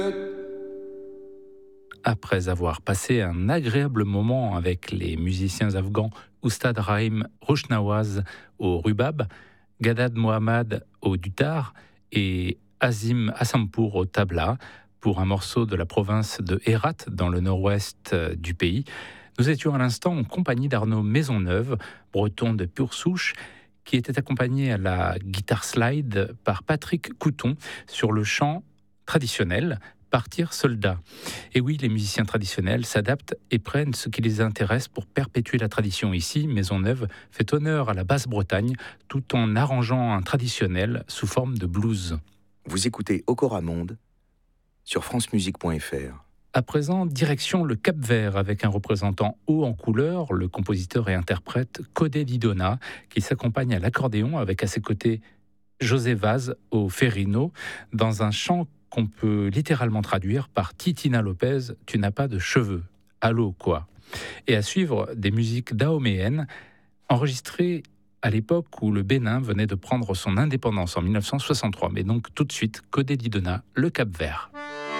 Après avoir passé un agréable moment avec les musiciens afghans Oustad Rahim Roushnawaz au rubab, Gadad Mohammad au dutar et Azim Hassanpour au tabla, pour un morceau de la province de Herat dans le nord-ouest du pays, nous étions à l'instant en compagnie d'Arnaud Maisonneuve, breton de pure souche, qui était accompagné à la guitare slide par Patrick Couton sur le chant traditionnel Partir soldat. Et oui, les musiciens traditionnels s'adaptent et prennent ce qui les intéresse pour perpétuer la tradition. Ici, Maisonneuve fait honneur à la Basse-Bretagne tout en arrangeant un traditionnel sous forme de blues. Vous écoutez Ocoramonde sur francemusique.fr. À présent, direction le Cap-Vert avec un représentant haut en couleur, le compositeur et interprète Codé Didona, qui s'accompagne à l'accordéon avec à ses côtés José Vaz au ferrino, dans un chant qu'on peut littéralement traduire par Titina Lopez, tu n'as pas de cheveux. Allô, quoi. Et à suivre, des musiques dahoméennes enregistrées à l'époque où le Bénin venait de prendre son indépendance en 1963. Mais donc tout de suite, Codé Didona, le Cap-Vert.